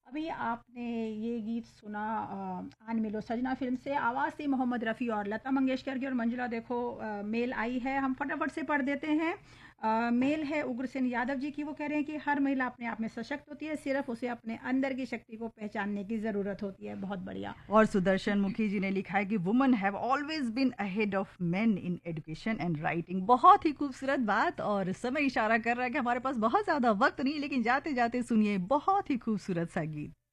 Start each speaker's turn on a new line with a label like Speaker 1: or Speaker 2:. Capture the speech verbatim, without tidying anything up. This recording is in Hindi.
Speaker 1: अभी आपने ये गीत सुना अ, आन मिलो सजना फिल्म से, आवाज़ थी मोहम्मद रफ़ी और लता मंगेशकर की, और मंजुला देखो अ, मेल आई है, हम फटाफट से पढ़ देते हैं। अ, मेल है उग्रसेन यादव जी की, वो कह रहे हैं कि हर महिला अपने आप में सशक्त होती है, सिर्फ उसे अपने अंदर की शक्ति को पहचानने की ज़रूरत होती है। बहुत बढ़िया।
Speaker 2: और सुदर्शन मुखी जी ने लिखा है कि women have always been ahead of main in education and writing. बहुत ही खूबसूरत बात, और समय इशारा कर रहा है कि हमारे पास बहुत ज्यादा वक्त नहीं, लेकिन जाते जाते सुनिए बहुत ही खूबसूरत सा गीत।